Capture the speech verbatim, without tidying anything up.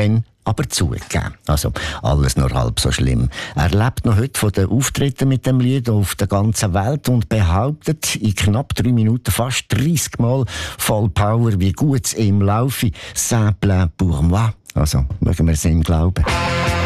dann aber zugegeben. Also alles nur halb so schlimm. Er lebt noch heute von den Auftritten mit dem Lied auf der ganzen Welt und behauptet in knapp drei Minuten fast dreißig Mal voll Power, wie gut es ihm laufe. C'est plein pour moi. Also, mögen wir es ihm glauben.